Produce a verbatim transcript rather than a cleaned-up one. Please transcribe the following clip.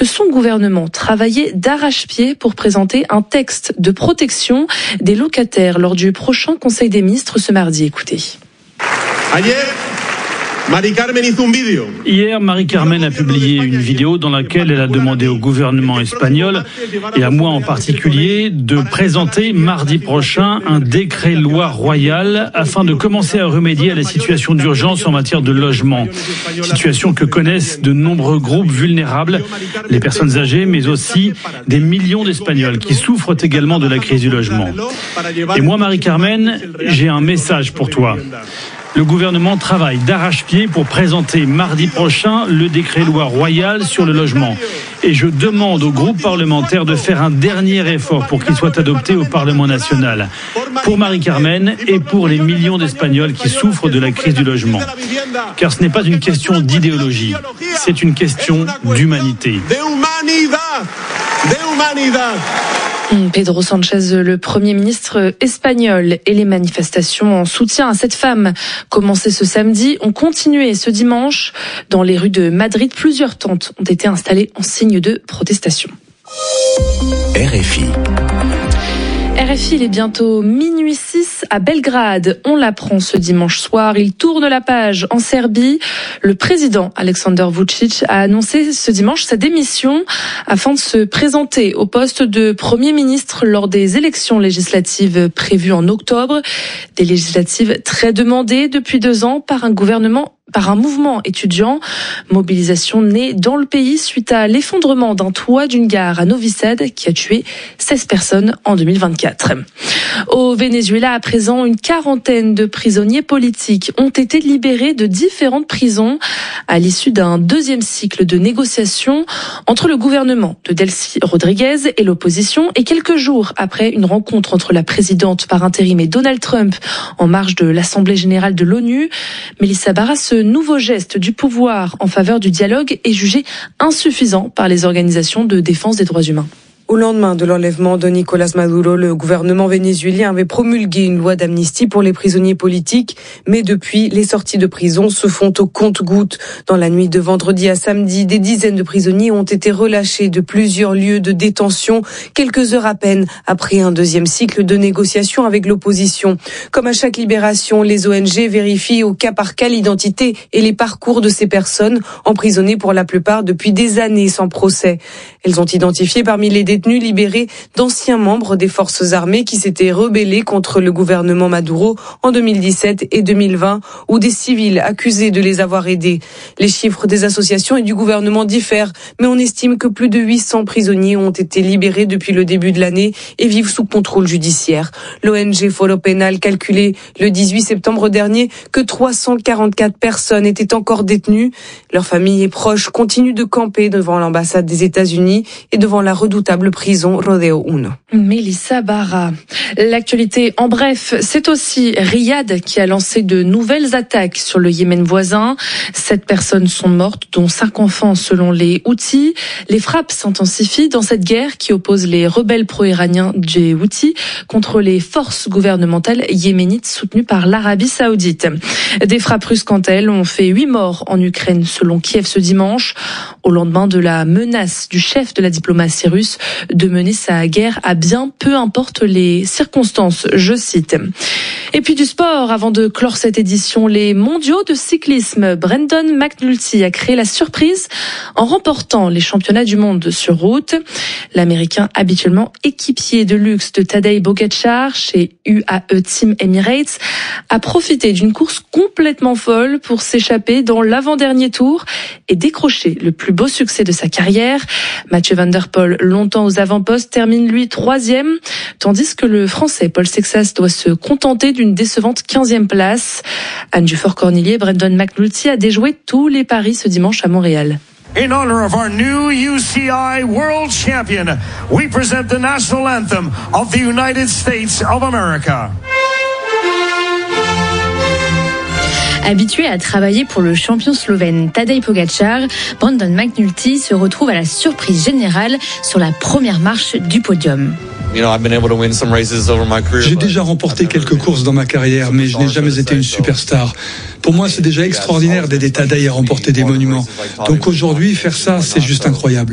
que son gouvernement travaillait d'arrache-pied pour présenter un texte de protection des locataires lors du prochain Conseil des ministres ce mardi. Écoutez. Hier, Marie-Carmen a publié une vidéo dans laquelle elle a demandé au gouvernement espagnol, et à moi en particulier, de présenter mardi prochain un décret-loi royal afin de commencer à remédier à la situation d'urgence en matière de logement. Situation que connaissent de nombreux groupes vulnérables, les personnes âgées, mais aussi des millions d'Espagnols qui souffrent également de la crise du logement. Et moi, Marie-Carmen, j'ai un message pour toi. Le gouvernement travaille d'arrache-pied pour présenter mardi prochain le décret-loi royal sur le logement. Et je demande au groupe parlementaire de faire un dernier effort pour qu'il soit adopté au Parlement national. Pour Marie-Carmen et pour les millions d'Espagnols qui souffrent de la crise du logement. Car ce n'est pas une question d'idéologie, c'est une question d'humanité. Pedro Sánchez, le Premier ministre espagnol, et les manifestations en soutien à cette femme commencées ce samedi ont continué ce dimanche. Dans les rues de Madrid, plusieurs tentes ont été installées en signe de protestation. R F I. R F I, il est bientôt minuit six à Belgrade. On l'apprend ce dimanche soir. Il tourne la page en Serbie. Le président Aleksandar Vučić a annoncé ce dimanche sa démission afin de se présenter au poste de Premier ministre lors des élections législatives prévues en octobre. Des législatives très demandées depuis deux ans par un gouvernement par un mouvement étudiant. Mobilisation née dans le pays suite à l'effondrement d'un toit d'une gare à Novi Sad qui a tué seize personnes en deux mille vingt-quatre. Au Venezuela, à présent, une quarantaine de prisonniers politiques ont été libérés de différentes prisons à l'issue d'un deuxième cycle de négociations entre le gouvernement de Delcy Rodriguez et l'opposition, et quelques jours après une rencontre entre la présidente par intérim et Donald Trump en marge de l'Assemblée générale de l'ONU. Melissa Barra, ce nouveau geste du pouvoir en faveur du dialogue est jugé insuffisant par les organisations de défense des droits humains. Au lendemain de l'enlèvement de Nicolás Maduro, le gouvernement vénézuélien avait promulgué une loi d'amnistie pour les prisonniers politiques. Mais depuis, les sorties de prison se font au compte-gouttes. Dans la nuit de vendredi à samedi, des dizaines de prisonniers ont été relâchés de plusieurs lieux de détention, quelques heures à peine après un deuxième cycle de négociations avec l'opposition. Comme à chaque libération, les O N G vérifient au cas par cas l'identité et les parcours de ces personnes, emprisonnées pour la plupart depuis des années sans procès. Elles ont identifié parmi les détenus libérés d'anciens membres des forces armées qui s'étaient rebellés contre le gouvernement Maduro en deux mille dix-sept et deux mille vingt, ou des civils accusés de les avoir aidés. Les chiffres des associations et du gouvernement diffèrent, mais on estime que plus de huit cents prisonniers ont été libérés depuis le début de l'année et vivent sous contrôle judiciaire. L'O N G Foro Penal calculait le dix-huit septembre dernier que trois cent quarante-quatre personnes étaient encore détenues. Leurs familles et proches continuent de camper devant l'ambassade des États-Unis et devant la redoutable prison Rodeo un. Melissa Barra. L'actualité en bref, c'est aussi Riyad qui a lancé de nouvelles attaques sur le Yémen voisin. Sept personnes sont mortes, dont cinq enfants selon les Houthis. Les frappes s'intensifient dans cette guerre qui oppose les rebelles pro-iraniens des Houthis contre les forces gouvernementales yéménites soutenues par l'Arabie Saoudite. Des frappes russes, quant à elles, ont fait huit morts en Ukraine selon Kiev ce dimanche, au lendemain de la menace du chef de la diplomatie russe de mener sa guerre à bien peu importe les circonstances, je cite. Et puis du sport, avant de clore cette édition, les mondiaux de cyclisme. Brendan McNulty a créé la surprise en remportant les championnats du monde sur route. L'Américain, habituellement équipier de luxe de Tadej Pogačar chez U A E Team Emirates, a profité d'une course complètement folle pour s'échapper dans l'avant-dernier tour et décrocher le plus beau succès de sa carrière. Mathieu Van Der Poel, longtemps aux avant-postes, termine lui troisième, tandis que le Français Paul Sexas doit se contenter d'une décevante quinzième place. Anne Dufort-Cornillier, Brendan McNulty a déjoué tous les paris ce dimanche à Montréal. In honor of our new U C I World Champion, we present the national anthem of the United States of America. Habitué à travailler pour le champion slovène Tadej Pogačar, Brendan McNulty se retrouve à la surprise générale sur la première marche du podium. J'ai déjà remporté quelques courses dans ma carrière, mais je n'ai jamais été une superstar. Pour moi, c'est déjà extraordinaire d'aider Tadej à remporter des monuments. Donc aujourd'hui, faire ça, c'est juste incroyable.